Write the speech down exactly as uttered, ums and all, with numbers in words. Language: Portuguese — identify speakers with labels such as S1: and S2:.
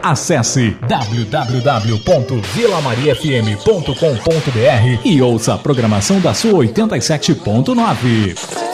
S1: Acesse w w w ponto vila maria f m ponto com ponto b r e ouça a programação da sua oitenta e sete ponto nove.